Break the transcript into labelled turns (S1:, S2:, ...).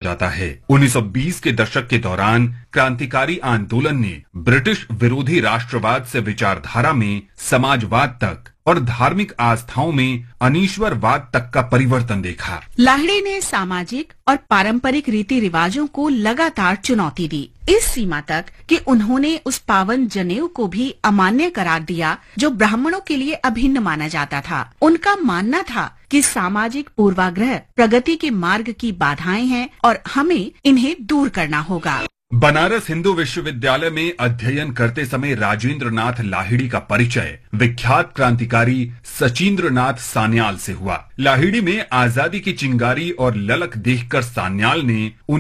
S1: जाता है। 1920 के दशक के दौरान क्रांतिकारी आंदोलन ने ब्रिटिश विरोधी राष्ट्रवाद से विचारधारा में समाजवाद तक और धार्मिक आस्थाओं में अनीश्वरवाद तक का परिवर्तन देखा।
S2: लाहिड़ी ने सामाजिक और पारंपरिक रीति रिवाजों को लगातार चुनौती दी, इस सीमा तक कि उन्होंने उस पावन जनेऊ को भी अमान्य करार दिया जो ब्राह्मणों के लिए अभिन्न माना जाता था। उनका मानना था कि सामाजिक पूर्वाग्रह प्रगति के मार्ग की बाधाएं हैं और हमें इन्हें दूर करना होगा।
S1: बनारस हिंदू विश्वविद्यालय में अध्ययन करते समय राजेंद्र नाथ लाहिड़ी का परिचय विख्यात क्रांतिकारी सचिंद्र नाथ सान्याल से हुआ। लाहिड़ी में आजादी की चिंगारी और ललक देखकर सान्याल ने